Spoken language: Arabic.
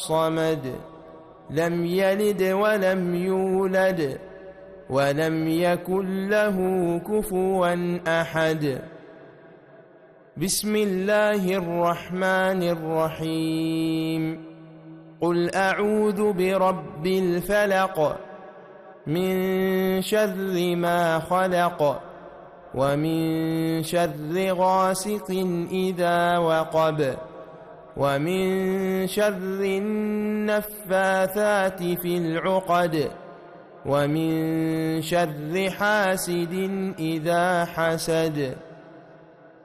الصمد لم يلد ولم يولد ولم يكن له كفوا أحد. بسم الله الرحمن الرحيم. قل أعوذ برب الفلق من شر ما خلق ومن شر غاسق إذا وقب ومن شر النفاثات في العقد ومن شر حاسد إذا حسد.